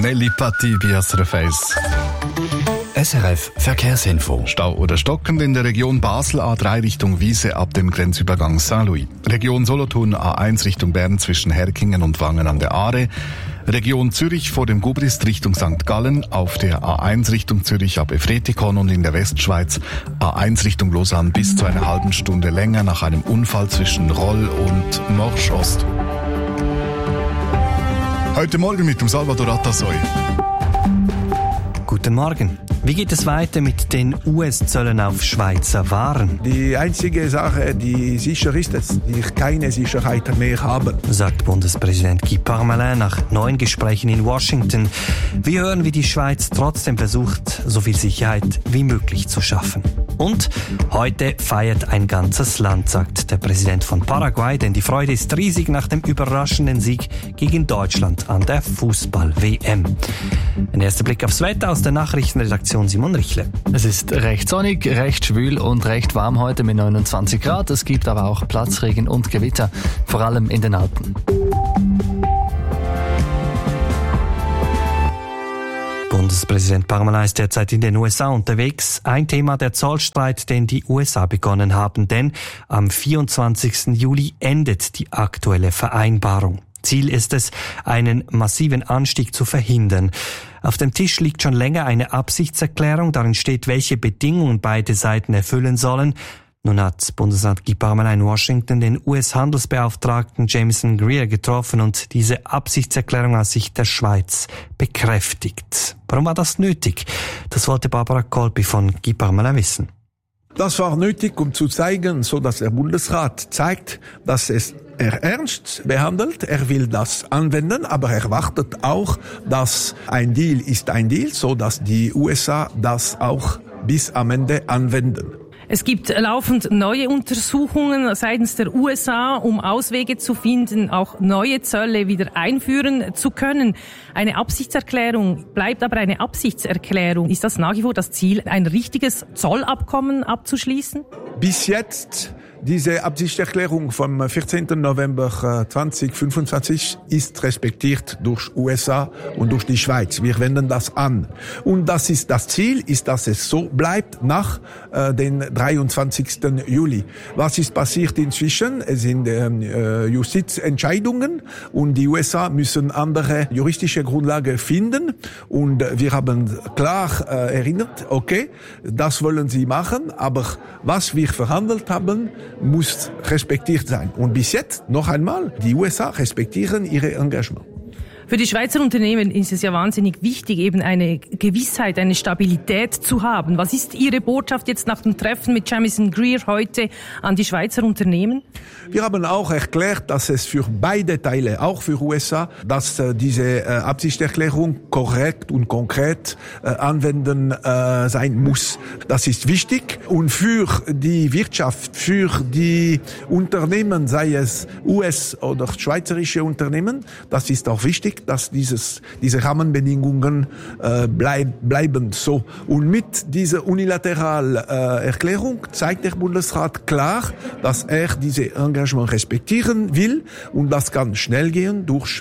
Nelly Patti bei SRF 1. SRF Verkehrsinfo. Stau oder stockend in der Region Basel A3 Richtung Wiese ab dem Grenzübergang Saint-Louis. Region Solothurn A1 Richtung Bern zwischen Herkingen und Wangen an der Aare. Region Zürich vor dem Gubrist Richtung St. Gallen, auf der A1 Richtung Zürich ab Efretikon und in der Westschweiz A1 Richtung Lausanne bis zu einer halben Stunde länger nach einem Unfall zwischen Roll und Morsch Ost. Heute Morgen mit dem Salvador Atasoy. Guten Morgen. Wie geht es weiter mit den US-Zöllen auf Schweizer Waren? Die einzige Sache, die sicher ist, dass wir keine Sicherheit mehr haben, sagt Bundespräsident Guy Parmelin nach neuen Gesprächen in Washington. Wir hören, wie die Schweiz trotzdem versucht, so viel Sicherheit wie möglich zu schaffen. Und heute feiert ein ganzes Land, sagt der Präsident von Paraguay, denn die Freude ist riesig nach dem überraschenden Sieg gegen Deutschland an der Fußball-WM. Ein erster Blick aufs Wetter aus der Nachrichtenredaktion Simon Richle. Es ist recht sonnig, recht schwül und recht warm heute mit 29 Grad. Es gibt aber auch Platzregen und Gewitter, vor allem in den Alpen. Bundespräsident Parmelin ist derzeit in den USA unterwegs. Ein Thema der Zollstreit, den die USA begonnen haben, denn am 24. Juli endet die aktuelle Vereinbarung. Ziel ist es, einen massiven Anstieg zu verhindern. Auf dem Tisch liegt schon länger eine Absichtserklärung. Darin steht, welche Bedingungen beide Seiten erfüllen sollen. Nun hat Bundesrat Guy Parmelin in Washington den US-Handelsbeauftragten Jameson Greer getroffen und diese Absichtserklärung aus Sicht der Schweiz bekräftigt. Warum war das nötig? Das wollte Barbara Kolpi von Guy Parmelin wissen. das war nötig, um zu zeigen, so dass der Bundesrat zeigt, dass er ernst behandelt, er will das anwenden, aber er wartet auch, dass ein Deal ist ein Deal, so dass die USA das auch bis am Ende anwenden. Es gibt laufend neue Untersuchungen seitens der USA, um Auswege zu finden, auch neue Zölle wieder einführen zu können. Eine Absichtserklärung bleibt aber eine Absichtserklärung. Ist das nach wie vor das Ziel, ein richtiges Zollabkommen abzuschließen? Bis jetzt, diese Absichtserklärung vom 14. November 2025 ist respektiert durch USA und durch die Schweiz. Wir wenden das an. Und das ist das Ziel, ist, dass es so bleibt nach den 23. Juli. Was ist passiert inzwischen? Es sind Justizentscheidungen und die USA müssen andere juristische Grundlage finden. Und wir haben klar erinnert, okay, das wollen sie machen, aber was wir verhandelt haben, muss respektiert sein. Und bis jetzt, noch einmal, die USA respektieren ihre Engagement. Für die Schweizer Unternehmen ist es ja wahnsinnig wichtig, eben eine Gewissheit, eine Stabilität zu haben. Was ist Ihre Botschaft jetzt nach dem Treffen mit Jameson Greer heute an die Schweizer Unternehmen? Wir haben auch erklärt, dass es für beide Teile, auch für USA, dass diese Absichtserklärung korrekt und konkret anwenden sein muss. Das ist wichtig und für die Wirtschaft, für die Unternehmen, sei es US- oder schweizerische Unternehmen, das ist auch wichtig, dass diese Rahmenbedingungen bleiben so. Und mit dieser unilateralen Erklärung zeigt der Bundesrat klar, dass er diese Engagement respektieren will und das kann schnell gehen durch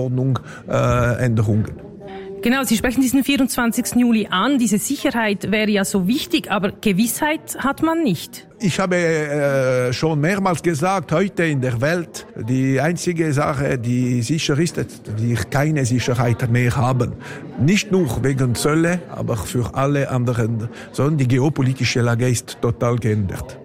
Verordnungsänderungen. Genau, Sie sprechen diesen 24. Juli an. Diese Sicherheit wäre ja so wichtig, aber Gewissheit hat man nicht. Ich habe schon mehrmals gesagt, heute in der Welt, die einzige Sache, die sicher ist, dass wir keine Sicherheit mehr haben. Nicht nur wegen Zölle, aber für alle anderen, sondern die geopolitische Lage ist total geändert.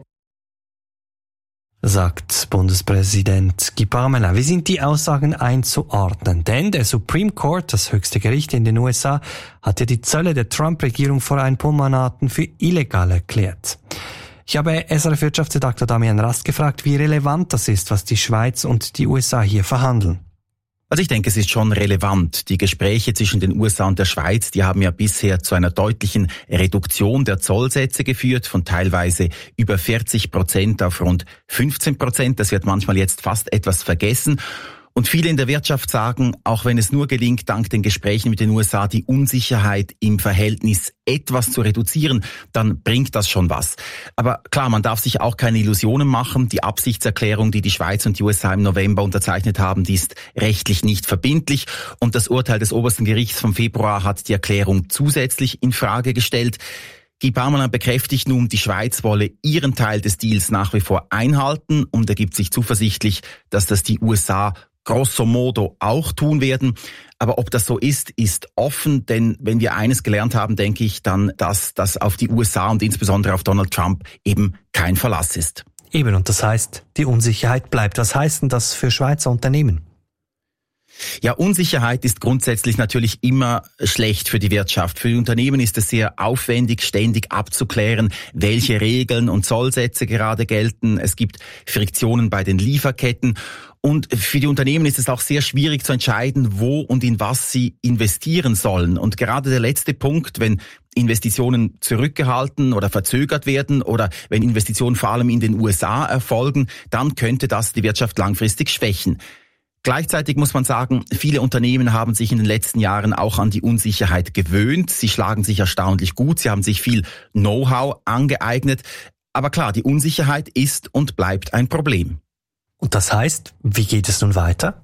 Sagt Bundespräsident Guy Parmelin. Wie sind die Aussagen einzuordnen? Denn der Supreme Court, das höchste Gericht in den USA, hat ja die Zölle der Trump-Regierung vor ein paar Monaten für illegal erklärt. Ich habe SRF-Wirtschaftsredakteur Damian Rast gefragt, wie relevant das ist, was die Schweiz und die USA hier verhandeln. Also ich denke, es ist schon relevant. Die Gespräche zwischen den USA und der Schweiz, die haben ja bisher zu einer deutlichen Reduktion der Zollsätze geführt, von teilweise über 40% auf rund 15%. Das wird manchmal jetzt fast etwas vergessen. Und viele in der Wirtschaft sagen, auch wenn es nur gelingt, dank den Gesprächen mit den USA die Unsicherheit im Verhältnis etwas zu reduzieren, dann bringt das schon was. Aber klar, man darf sich auch keine Illusionen machen. Die Absichtserklärung, die die Schweiz und die USA im November unterzeichnet haben, die ist rechtlich nicht verbindlich. Und das Urteil des obersten Gerichts vom Februar hat die Erklärung zusätzlich in Frage gestellt. Guy Parmelin bekräftigt nun, die Schweiz wolle ihren Teil des Deals nach wie vor einhalten und er gibt sich zuversichtlich, dass das die USA grosso modo auch tun werden. Aber ob das so ist, ist offen, denn wenn wir eines gelernt haben, denke ich dann, dass das auf die USA und insbesondere auf Donald Trump eben kein Verlass ist. Eben, und das heißt, die Unsicherheit bleibt. Was heißt denn das für Schweizer Unternehmen? Ja, Unsicherheit ist grundsätzlich natürlich immer schlecht für die Wirtschaft. Für die Unternehmen ist es sehr aufwendig, ständig abzuklären, welche Regeln und Zollsätze gerade gelten. Es gibt Friktionen bei den Lieferketten. Und für die Unternehmen ist es auch sehr schwierig zu entscheiden, wo und in was sie investieren sollen. Und gerade der letzte Punkt, wenn Investitionen zurückgehalten oder verzögert werden oder wenn Investitionen vor allem in den USA erfolgen, dann könnte das die Wirtschaft langfristig schwächen. Gleichzeitig muss man sagen, viele Unternehmen haben sich in den letzten Jahren auch an die Unsicherheit gewöhnt. Sie schlagen sich erstaunlich gut, sie haben sich viel Know-how angeeignet. Aber klar, die Unsicherheit ist und bleibt ein Problem. Und das heißt, wie geht es nun weiter?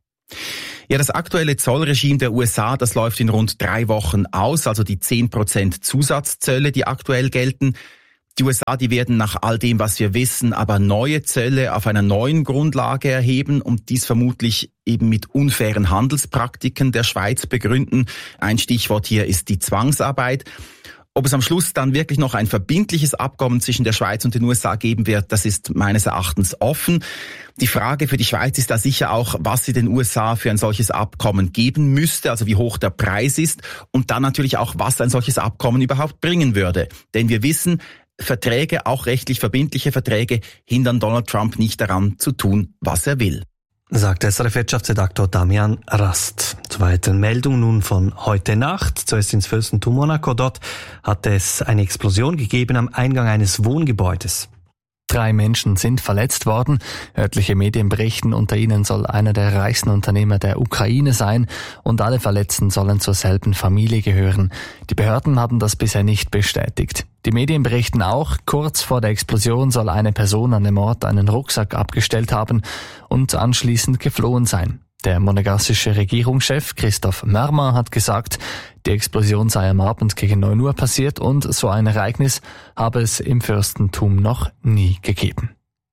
Ja, das aktuelle Zollregime der USA, das läuft in rund 3 Wochen aus, also die 10% Zusatzzölle, die aktuell gelten. Die USA, die werden nach all dem, was wir wissen, aber neue Zölle auf einer neuen Grundlage erheben und dies vermutlich eben mit unfairen Handelspraktiken der Schweiz begründen. Ein Stichwort hier ist die Zwangsarbeit. Ob es am Schluss dann wirklich noch ein verbindliches Abkommen zwischen der Schweiz und den USA geben wird, das ist meines Erachtens offen. Die Frage für die Schweiz ist da sicher auch, was sie den USA für ein solches Abkommen geben müsste, also wie hoch der Preis ist und dann natürlich auch, was ein solches Abkommen überhaupt bringen würde. Denn wir wissen, Verträge, auch rechtlich verbindliche Verträge, hindern Donald Trump nicht daran zu tun, was er will. Sagt SRF-Wirtschaftsredaktor Damian Rast. Zur weiteren Meldung nun von heute Nacht. Zuerst ins Fürstentum Monaco. Dort hat es eine Explosion gegeben am Eingang eines Wohngebäudes. 3 Menschen sind verletzt worden. Örtliche Medien berichten, unter ihnen soll einer der reichsten Unternehmer der Ukraine sein und alle Verletzten sollen zur selben Familie gehören. Die Behörden haben das bisher nicht bestätigt. Die Medien berichten auch, kurz vor der Explosion soll eine Person an dem Ort einen Rucksack abgestellt haben und anschließend geflohen sein. Der monegassische Regierungschef Christoph Mermer hat gesagt, die Explosion sei am Abend gegen 9 Uhr passiert und so ein Ereignis habe es im Fürstentum noch nie gegeben.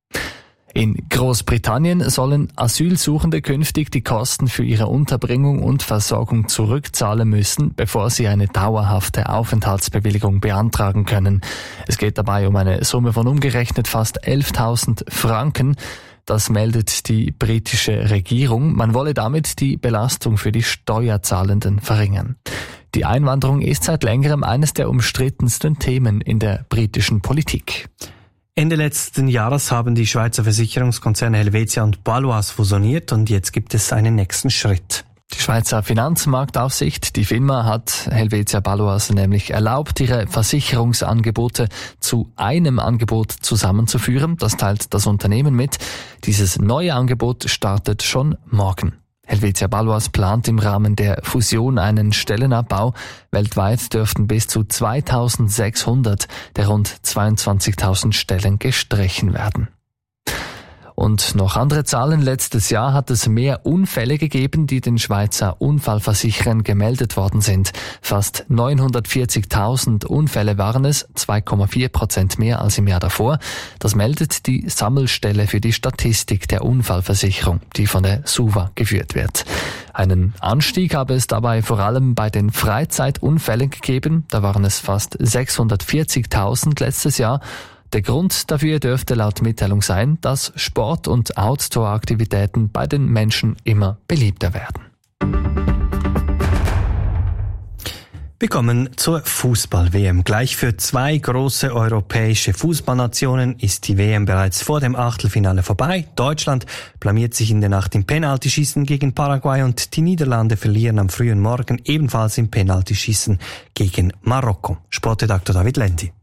In Großbritannien sollen Asylsuchende künftig die Kosten für ihre Unterbringung und Versorgung zurückzahlen müssen, bevor sie eine dauerhafte Aufenthaltsbewilligung beantragen können. Es geht dabei um eine Summe von umgerechnet fast 11.000 Franken. Das meldet die britische Regierung. Man wolle damit die Belastung für die Steuerzahlenden verringern. Die Einwanderung ist seit längerem eines der umstrittensten Themen in der britischen Politik. Ende letzten Jahres haben die Schweizer Versicherungskonzerne Helvetia und Baloise fusioniert und jetzt gibt es einen nächsten Schritt. Die Schweizer Finanzmarktaufsicht, die FINMA, hat Helvetia Baloise nämlich erlaubt, ihre Versicherungsangebote zu einem Angebot zusammenzuführen. Das teilt das Unternehmen mit. Dieses neue Angebot startet schon morgen. Helvetia Baloise plant im Rahmen der Fusion einen Stellenabbau. Weltweit dürften bis zu 2.600 der rund 22.000 Stellen gestrichen werden. Und noch andere Zahlen. Letztes Jahr hat es mehr Unfälle gegeben, die den Schweizer Unfallversicherern gemeldet worden sind. Fast 940.000 Unfälle waren es, 2,4% mehr als im Jahr davor. Das meldet die Sammelstelle für die Statistik der Unfallversicherung, die von der SUVA geführt wird. Einen Anstieg habe es dabei vor allem bei den Freizeitunfällen gegeben. Da waren es fast 640.000 letztes Jahr. Der Grund dafür dürfte laut Mitteilung sein, dass Sport- und Outdoor-Aktivitäten bei den Menschen immer beliebter werden. Wir kommen zur Fußball-WM. Gleich für 2 große europäische Fußballnationen ist die WM bereits vor dem Achtelfinale vorbei. Deutschland blamiert sich in der Nacht im Penaltyschießen gegen Paraguay und die Niederlande verlieren am frühen Morgen ebenfalls im Penaltyschießen gegen Marokko. Sportredaktor David Lendi.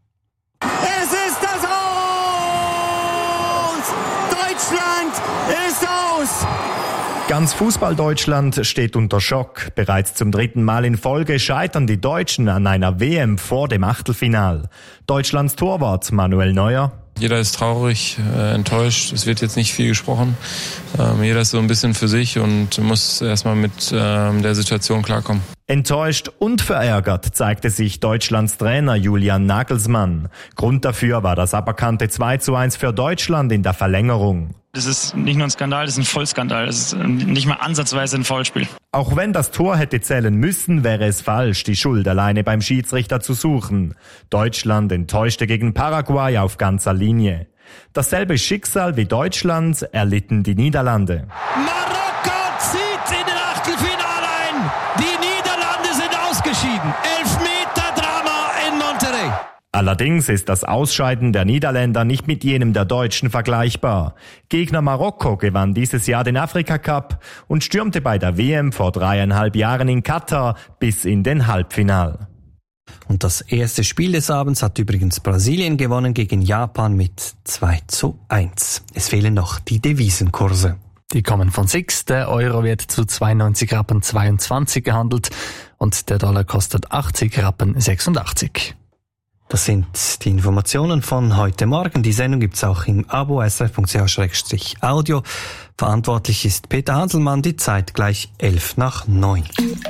Ganz Fußball-Deutschland steht unter Schock. Bereits zum 3. Mal in Folge scheitern die Deutschen an einer WM vor dem Achtelfinal. Deutschlands Torwart Manuel Neuer. Jeder ist traurig, enttäuscht. Es wird jetzt nicht viel gesprochen. Jeder ist so ein bisschen für sich und muss erstmal mit der Situation klarkommen. Enttäuscht und verärgert zeigte sich Deutschlands Trainer Julian Nagelsmann. Grund dafür war das aberkannte 2:1 für Deutschland in der Verlängerung. Das ist nicht nur ein Skandal, das ist ein Vollskandal. Das ist nicht mal ansatzweise ein Foulspiel. Auch wenn das Tor hätte zählen müssen, wäre es falsch, die Schuld alleine beim Schiedsrichter zu suchen. Deutschland enttäuschte gegen Paraguay auf ganzer Linie. Dasselbe Schicksal wie Deutschland erlitten die Niederlande. Marokko zieht in den Achtelfinale ein. Die Niederlande sind ausgeschieden. 11-Meter-Drama in Monterrey. Allerdings ist das Ausscheiden der Niederländer nicht mit jenem der Deutschen vergleichbar. Gegner Marokko gewann dieses Jahr den Afrika-Cup und stürmte bei der WM vor 3,5 Jahren in Katar bis in den Halbfinal. Und das erste Spiel des Abends hat übrigens Brasilien gewonnen gegen Japan mit 2:1. Es fehlen noch die Devisenkurse. Die kommen von SIX. Der Euro wird zu 92 Rappen 22 gehandelt und der Dollar kostet 80 Rappen 86. Das sind die Informationen von heute Morgen. Die Sendung gibt's auch im Abo srf.ch/audio. Verantwortlich ist Peter Hanselmann. Die Zeit gleich 8:55.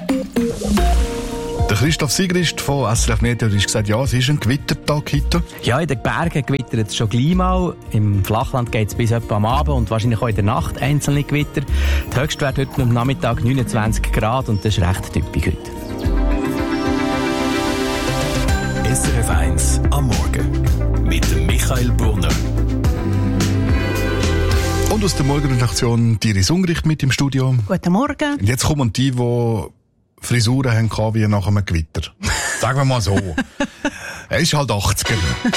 Der Christoph Sigrist von SRF Meteo hat gesagt, ja, es ist ein Gewittertag heute. Ja, in den Bergen gewittert es schon gleich mal. Im Flachland geht es bis etwa am Abend und wahrscheinlich auch in der Nacht einzelne Gewitter. Der Höchstwert heute am Nachmittag 29 Grad und das ist recht typisch heute. SRF 1 am Morgen mit dem Michael Brunner. Und aus der Morgenredaktion die Iris Ungericht mit im Studio. Guten Morgen. Und jetzt kommen die Frisuren haben wie nach einem Gewitter. Sagen wir mal so. Er ist halt 80er.